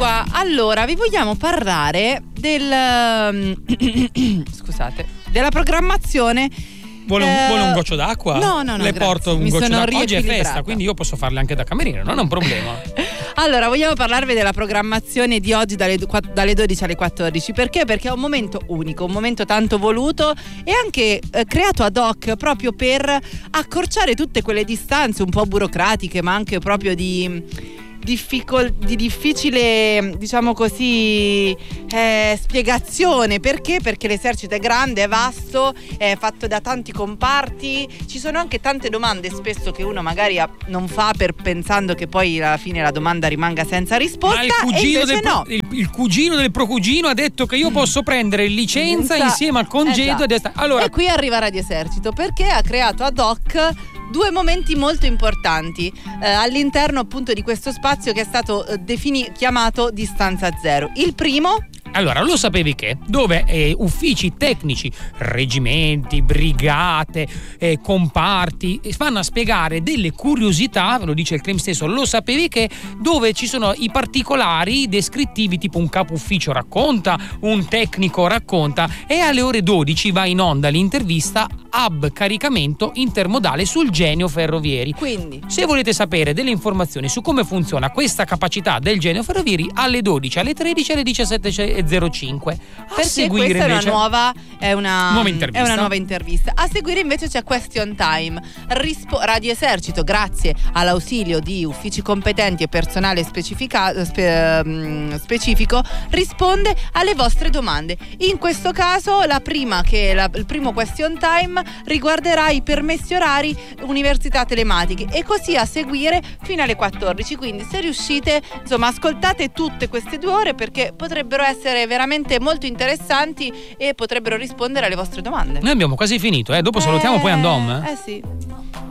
qua. Allora, vi vogliamo parlare del scusate, della programmazione. Vuole un goccio d'acqua? No, le porto un goccio d'acqua. Oggi è festa, quindi io posso farle anche da cameriere, non è un problema. Allora, vogliamo parlarvi della programmazione di oggi dalle 12 alle 14. Perché? Perché è un momento unico, un momento tanto voluto e anche creato ad hoc proprio per accorciare tutte quelle distanze un po' burocratiche, ma anche proprio di difficile, diciamo così, spiegazione. Perché? Perché l'esercito è grande, è vasto, è fatto da tanti comparti, ci sono anche tante domande spesso che uno magari non fa pensando che poi alla fine la domanda rimanga senza risposta. Ma il cugino del procugino ha detto che io posso prendere licenza insieme al congedo. Esatto. Allora, e qui arriva Radio Esercito perché ha creato ad hoc due momenti molto importanti all'interno appunto di questo spazio che è stato chiamato Distanza Zero. Il primo... Allora, lo sapevi che dove uffici tecnici, reggimenti, brigate, comparti vanno a spiegare delle curiosità, ve lo dice il claim stesso, lo sapevi che dove ci sono i particolari descrittivi, tipo un capo ufficio racconta, un tecnico racconta, e alle ore 12 va in onda l'intervista Hub Caricamento Intermodale sul Genio Ferrovieri. Quindi, se volete sapere delle informazioni su come funziona questa capacità del Genio Ferrovieri, alle 12, alle 13, alle 17:05. Perché seguire questa invece è una nuova intervista. A seguire invece c'è Question Time. Radio Esercito, grazie all'ausilio di uffici competenti e personale specifico, risponde alle vostre domande. In questo caso il primo Question Time riguarderà i permessi orari università telematiche, e così a seguire fino alle 14. Quindi se riuscite, insomma, ascoltate tutte queste 2 ore perché potrebbero essere veramente molto interessanti e potrebbero rispondere alle vostre domande. Noi abbiamo quasi finito, dopo salutiamo poi andiamo. Sì.